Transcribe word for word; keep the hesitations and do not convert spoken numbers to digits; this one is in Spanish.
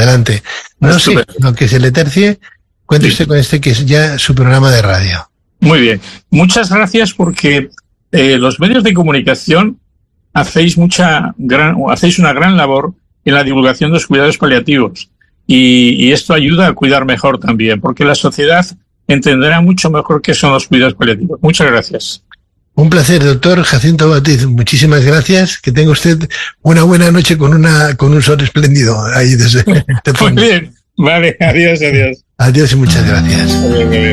adelante. No sé, aunque se le tercie, cuente Sí. usted con este que es ya su programa de radio. Muy bien. Muchas gracias porque eh, los medios de comunicación hacéis mucha gran, hacéis una gran labor en la divulgación de los cuidados paliativos y, y esto ayuda a cuidar mejor también, porque la sociedad entenderá mucho mejor qué son los cuidados paliativos. Muchas gracias. Un placer, doctor Jacinto Batiz. Muchísimas gracias. Que tenga usted una buena noche con una con un sol espléndido ahí desde este Muy fondo. bien. Vale, adiós, adiós. Adiós y muchas gracias. Adiós, adiós.